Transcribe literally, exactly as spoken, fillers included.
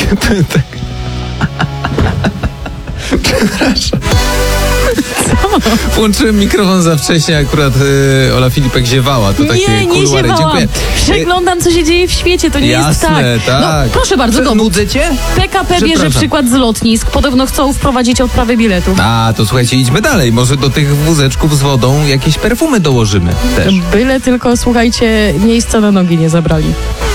Tak. Przepraszam. Co? Włączyłem mikrofon za wcześnie, akurat y, Ola Filipek ziewała. To takie Nie, nie kuluary. ziewałam. Dziękuję. Przeglądam, co się dzieje w świecie, to nie Jasne, jest tak. tak. No, proszę bardzo, dowód. Nudzę cię? P K P bierze Przepraszam. przykład z lotnisk. Podobno chcą wprowadzić odprawy biletów. A, to słuchajcie, idźmy dalej. Może do tych wózeczków z wodą jakieś perfumy dołożymy też. Byle tylko, słuchajcie, miejsca na nogi nie zabrali.